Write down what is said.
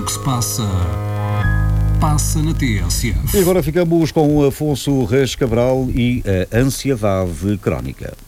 o que se passa, passa na TSF. E agora ficamos com o Afonso Reis Cabral e a ansiedade crónica.